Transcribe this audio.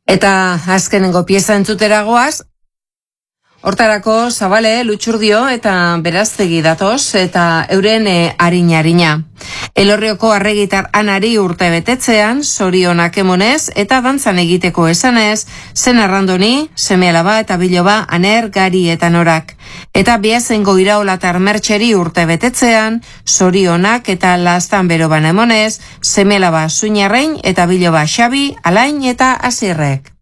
Eta azkenengo pieza entzutera goaz, hortarako Zabale, Lutxurdio eta Beraztegi datoz eta euren harina. Elorrioko arregitar Anari urte betetzean, zorionak emonez eta dantzan egiteko esanez, zen arrandoni, seme alaba eta biloba Aner, Gari eta Norak. Eta biazengo iraolatar Mertxeri urte betetzean, zorionak eta lastan beroban emonez, seme alaba Zuñarrein eta biloba Xabi, Alain eta Asirrek.